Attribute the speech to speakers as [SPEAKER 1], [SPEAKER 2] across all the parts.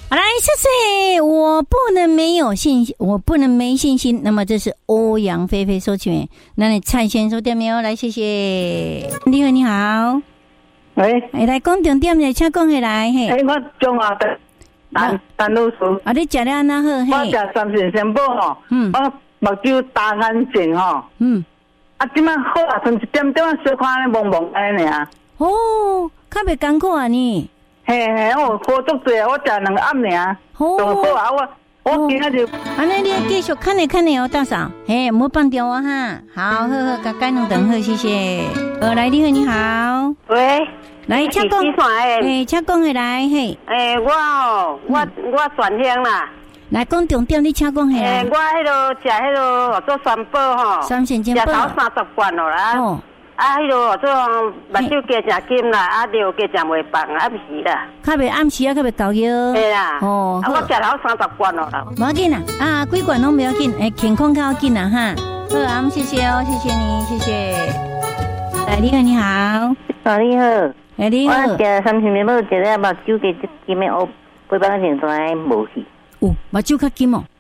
[SPEAKER 1] 来，谢谢。我不能没有信心，我不能没信心。那么这是欧阳菲菲收起面，那你蔡先收点没有？来，谢谢。你好，你好。
[SPEAKER 2] 喂，
[SPEAKER 1] 来讲重点的，请讲起来。嘿，
[SPEAKER 2] 我中华的陈老师。
[SPEAKER 1] 啊，你食了安那好？
[SPEAKER 2] 我食三线仙宝吼，我目睭大眼睛吼，即摆好啊，剩一点点小看咧蒙蒙安尼尔。
[SPEAKER 1] 哦，较袂艰苦啊你。
[SPEAKER 2] 嘿，我好足济，我食2暗尔，仲好啊我今仔就。
[SPEAKER 1] 安尼你继续看咧哦，大嫂，嘿，唔好放掉我哈。好，甲改两顿好，谢谢。来，你好，你好。
[SPEAKER 3] 喂，
[SPEAKER 1] 来，请讲。嘿，请讲起来，嘿。
[SPEAKER 3] 我转乡啦。
[SPEAKER 1] 来讲重点，你请讲起来。
[SPEAKER 3] 我迄落食迄落做三宝吼，
[SPEAKER 1] 三线煎宝，
[SPEAKER 3] 食头30罐咯啦。哦。迄落做目睭加食金啦，尿加食袂放，暗时啦。较袂暗时啊，较袂够药。对啦。哦。我食头30罐咯啦。
[SPEAKER 1] 无要紧啦，几罐拢不要紧，健康较要紧啦哈。好，谢谢哦，谢谢你，谢谢。来，你好，你好。
[SPEAKER 3] 你好。
[SPEAKER 1] 你好。
[SPEAKER 3] 我食三线面包，食了目睭加金的乌8帮钱在无去。
[SPEAKER 1] 目睭较金哦。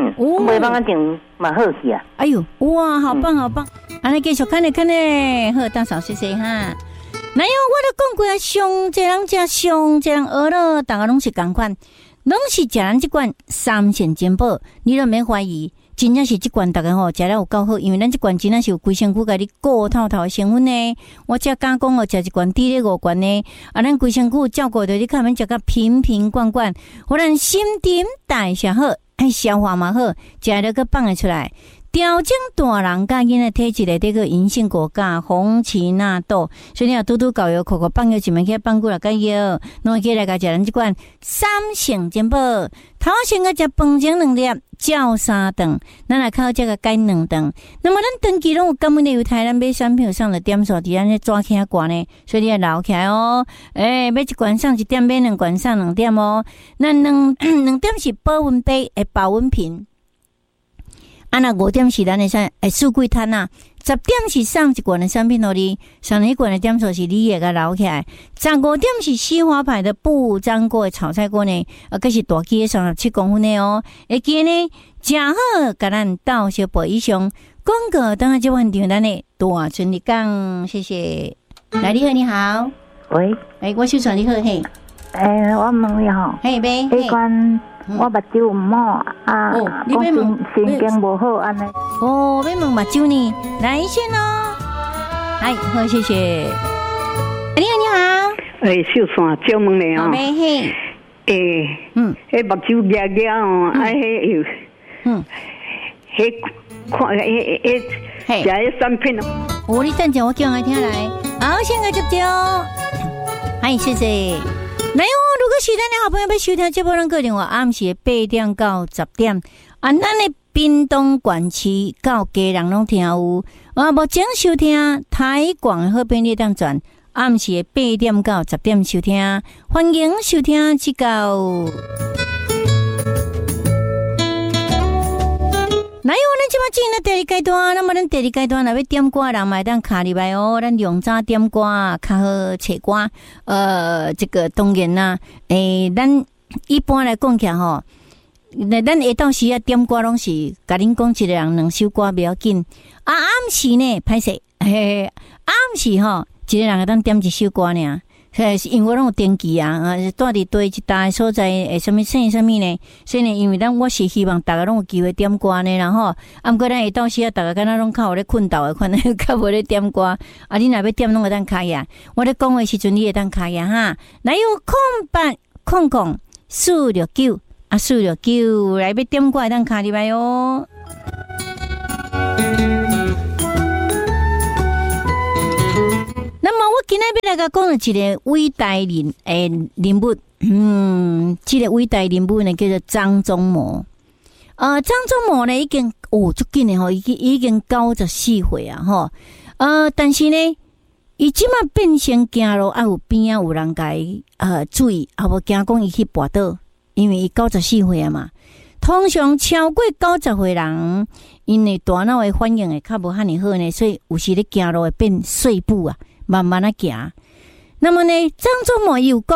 [SPEAKER 3] 8帮钱嘛好去啊。
[SPEAKER 1] 哎呦，哇，好棒好棒！安尼继续看咧，好，大嫂谢谢哈。哪有我都讲过啊，上这人食上这人学了，大家拢是同款，拢是食咱这罐三线煎宝，你都免怀疑。真正是这罐大家吼食了有够好，因为咱这罐真正是有规身躯甲你顾透透的成分呢。我才敢讲哦，食一罐滴咧5罐呢，咱规身躯照顾着你，看免食个瓶瓶罐罐，互咱新陈代谢好，消化嘛好，食了个放得出来。调整大人甲囡仔体质的这个银杏果苷、红荠纳豆，所以你要拄搞药，口放药一枚去放过来解药，弄起来甲食咱这款三线煎宝，头先甲食饭前2粒，照3顿，咱来靠这个解2顿。那么咱长期拢有感恩的犹太咱买产品上的点数，伫咱咧抓起挂呢，所以你要留起来哦。买一罐上1点，买2罐上2点哦。那2点是保温杯的保温瓶。那5点是咱的四季摊啊，10点是送1罐的产品互你，送1罐的点数是你也甲留起来。15点是西华牌的不粘锅的炒菜锅呢，可是大支的37公分的哦。会记呢，正好甲咱到小杯以上。广告等下就换掉咱的大春日讲，谢谢。来，你好，你好。
[SPEAKER 3] 喂，
[SPEAKER 1] 我小传你好嘿。
[SPEAKER 3] 我问你吼，
[SPEAKER 1] 嘿呗，
[SPEAKER 3] 这款。我目睭唔好啊，
[SPEAKER 1] 你要问
[SPEAKER 3] 神经不好安尼。
[SPEAKER 1] 要问目睭呢？来先哦。好，谢谢。你好，你好。
[SPEAKER 2] 秀山招问你哦。
[SPEAKER 1] 嘿。
[SPEAKER 2] 迄目睭夹夹哦，迄迄看食迄产品
[SPEAKER 1] 哦。你等下我叫来听来。好，先个接招。谢谢。来哦！如果是咱的好朋友要收听节目，咱个电话暗时8点到10点，咱的屏东县市到家人拢听有。目前收听台广好便利当转，暗时8点到10点收听，欢迎收听指教。来哦，咱即马进入第2阶段，那么咱第2阶段若要点歌人嘛当卡入来哦，咱用早点歌较好找歌。这个当然啦，咱一般来讲起吼，咱下到时啊点歌拢是甲恁讲一个人2首歌不要紧。暗时呢，歹势，暗时吼，一个人会当点1首歌尔。是因为我拢有登记啊，住伫对一大所在什么姓什么呢？所以呢，因为我是希望大家拢有机会点歌呢，然后不过咱下到时啊，大家敢若拢靠有咧困倒的款，较无咧点歌。你若要点拢会当开呀。我咧讲的时阵，你会当开呀哈。来有0800 469 469来要点歌会当开入来哦。那么我今天要来甲讲的一个伟大人物，这个伟大人物呢叫做张忠谋。张忠谋呢已经足紧的吼，已经94岁啊吼。但是呢，伊即马变成行路有边有人甲伊注意，无惊讲伊去跋倒，因为伊94岁啊嘛。通常超过90岁人，因为大脑的反应会较无遐尼好呢，所以有时咧行路会变碎步啊。慢慢的行，那么呢？张忠谋有讲，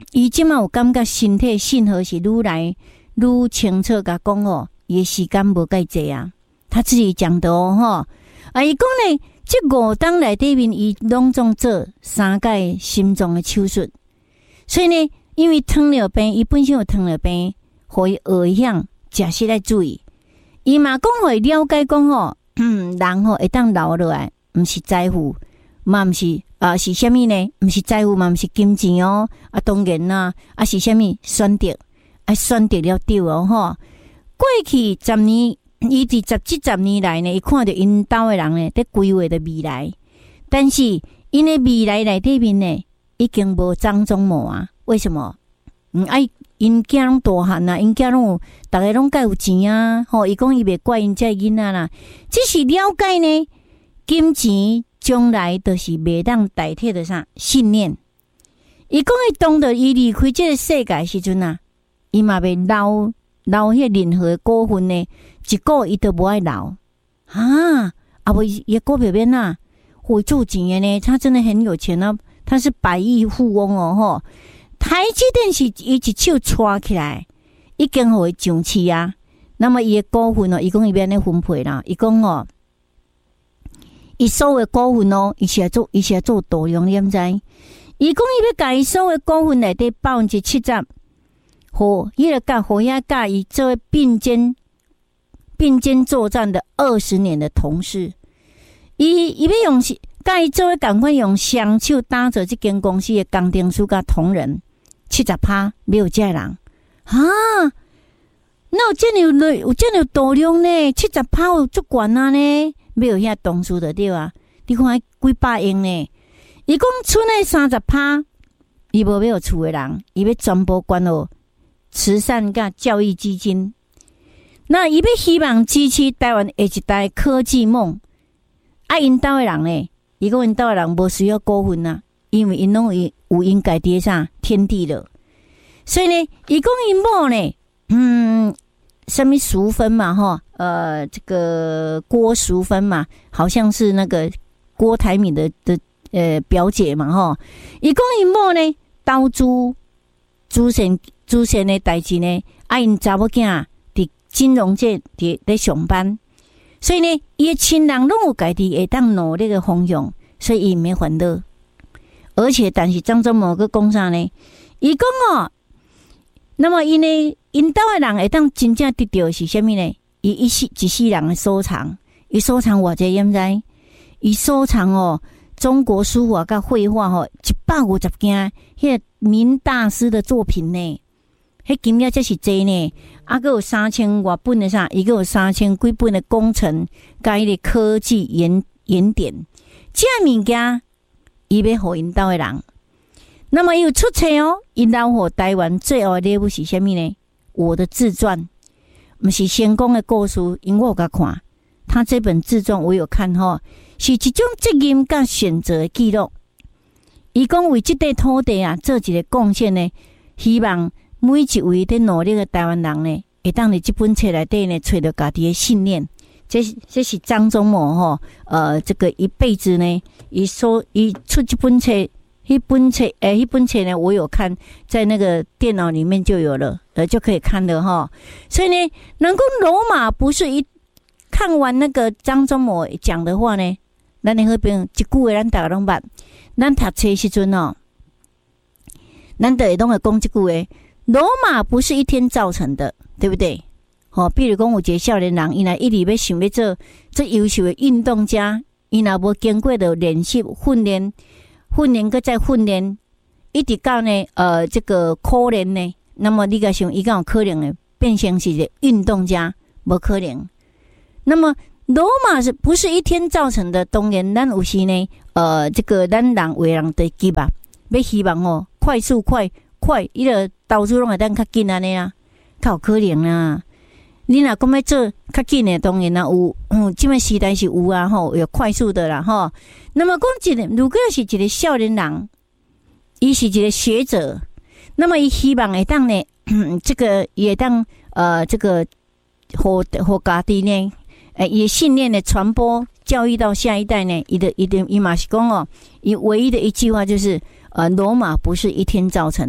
[SPEAKER 1] 伊即马有感觉身体信号是愈来愈清楚，甲讲哦，伊的时间无介济啊。他自己讲的哦，吼啊，伊讲咧，这5档内底面，伊拢总做3届心脏的手术，所以呢，因为糖尿病，伊本身有糖尿病，互伊学晓食食来注意。伊嘛讲互伊了解讲吼，人吼会当老落来，毋是财富，嘛毋是是啥物呢？毋是财富嘛，毋是金钱哦。当然啦，是啥物选择？选择了对哦，吼。过去10年，伊伫10年来呢，伊看到因兜的人呢，在规划的未来，但是因的未来内底面呢，已经无张忠谋啊。为什么？因囝拢大汉啊，因囝拢有，大家拢介有钱啊。吼，伊讲伊袂怪因这囡仔啦，只是了解呢，金钱将来都是袂当代替的啥信念。伊讲伊当着伊离开这个世界时阵啊，伊嘛袂留迄任何的股份呢，一个伊都无爱留啊。无伊股票边啊，会做钱的呢，他真的很有钱啊，他是100亿富翁哦吼。台积电是伊一手抓起来，已经互伊上市啊。那么伊的股份哦，伊讲伊要安尼分配啦。伊讲哦，伊所有的股份哦，伊是来做导量，你毋知？伊讲伊要甲伊所有的股份内底70%，互迄个甲伊做并肩作战的20年的同事，伊要用甲伊做赶快用双手打造这间公司的工程师甲同仁。70%没有这人啊？那有这样导量呢？70%有足悬啊呢？没有遐同事的对啊？你看几百亿呢？伊讲剩的30%，伊无要厝的人，伊要全部捐到慈善甲教育基金。那伊要希望支持台湾下一代科技梦。因兜的人呢？伊讲因兜的人无需要股份啊。因为因拢有因家己啥天地了，所以呢，伊讲因某呢，什么淑芬嘛，哈，这个郭淑芬嘛，好像是那个郭台铭的表姐嘛，哈，伊讲因某呢，投资主线的代志呢，因查某囝伫金融界伫上班，所以呢，伊的亲人拢有家己会当努力的方向，所以伊没烦恼。而且，但是张忠谋个讲啥呢？伊讲哦，那么因兜的人会当真正得到的是啥物呢？伊一世人的收藏，伊收藏偌济，毋知？伊收藏哦，中国书法甲绘画吼150件，迄个名大师的作品呢，迄金额才是济呢。还有3000多本的啥，伊个有3000几本的工程，甲迄个科技原点，这物件。伊要互因兜的人，那么伊有出册哦。因兜互台湾最后的礼物是啥物呢？我的自传，不是成功的故事。因我有甲看，他这本自传我有看吼，是一种责任甲选择的记录。伊讲为这块土地啊，做一个贡献呢，希望每一位在努力的台湾人呢，会当伫这本册内底呢，找到家己的信念。这是张忠谋吼，这个一辈子呢，伊出这本册，迄本册呢，我有看，在那个电脑里面就有了，就可以看了哈。所以呢，能够罗马不是看完那个张忠谋讲的话呢，咱那边一句话咱大家拢捌，咱读册时阵哦，咱都会拢会讲这句话，罗马不是一天造成的，对不对？比如讲有一个少年人，伊若一直要想要做优秀的运动家，伊若无经过的练习、训练搁再训练，一直到呢这个可能呢，那么你甲想伊敢有可能呢变成是一个运动家？无可能。那么罗马是不是一天造成的？当然，咱有时呢，这个咱人为人得急啊，要希望哦快速快，伊个投资拢会当较紧安尼啊，较有可能啊。你若讲要做较紧的，当然啦有，即摆时代是有啊吼，有快速的啦吼。那么讲如果是一个少年人，伊是一个学者，那么伊希望会当呢，这个也当这个互家己呢，伊信念的传播教育到下一代呢，伊嘛是讲哦，伊唯一的一句话就是罗马不是一天造成的，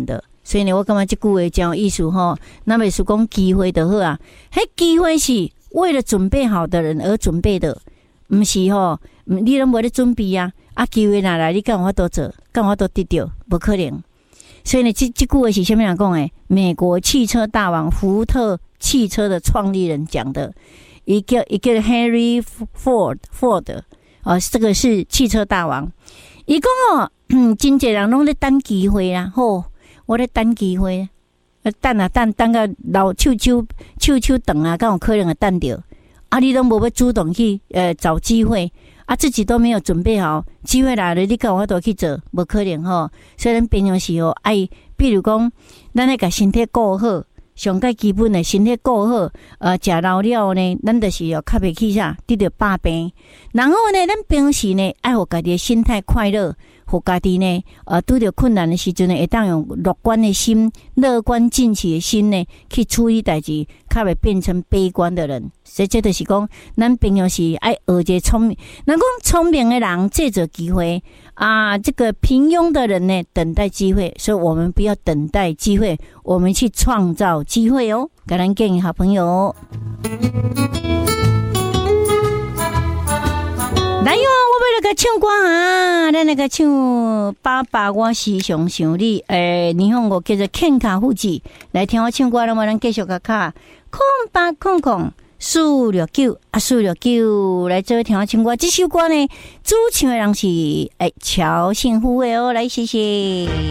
[SPEAKER 1] 所以呢，我感觉这句话真有意思吼。那么是讲机会就好啊，迄机会是为了准备好的人而准备的，不是吼，你都没得准备啊，机会哪来？你干我都做，干我都得到，不可能。所以呢，这句话是什么人讲的？美国汽车大王福特汽车的创立人讲的，一个 Henry Ford， 这个是汽车大王。伊讲哦，真侪人拢咧等机会啦，吼，我咧等机会，等到老手等啊，敢有可能会等到？你都无要主动去找机会，自己都没有准备好，机会来了，你敢有法度去做？无可能吼。所以咱平常时吼，比如讲，咱咧甲身体顾好。上个基本的身体顾好，食老了呢，咱就是要较袂起啥，得到百病。然后呢，咱平时呢，爱互家己的心态快乐，互家己呢，拄着困难的时阵呢，会当用乐观的心、乐观进取的心呢，去处理代志，较袂变成悲观的人。所以这就是讲，咱平常时爱学一个聪明。人讲聪明的人借着机会这个平庸的人呢，等待机会。所以我们不要等待机会，我们去创造机会哦。给咱建议好朋友。来哟，我要来个唱歌啊！咱来个唱《爸爸我时常想你》。日本语叫做《肯卡夫子》。来听我唱歌，那么咱继续个卡空八空空。469来这位听我唱歌，这首歌呢，主唱的人是乔幸福的哦，来谢谢。